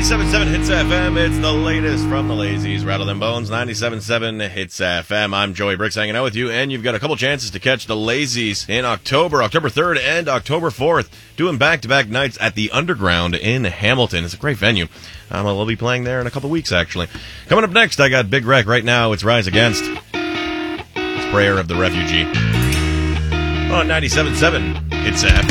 97.7 Hits FM. It's the latest from the Lazies. Rattle Them Bones, 97.7 Hits FM. I'm Joey Bricks hanging out with you, and you've got a couple chances to catch the Lazies in October 3rd and October 4th, doing back-to-back nights at the Underground in Hamilton. It's a great venue. We'll be playing there in a couple weeks, actually. Coming up next, I got Big Wreck. Right now, it's Rise Against. It's Prayer of the Refugee. On 97.7 Hits FM.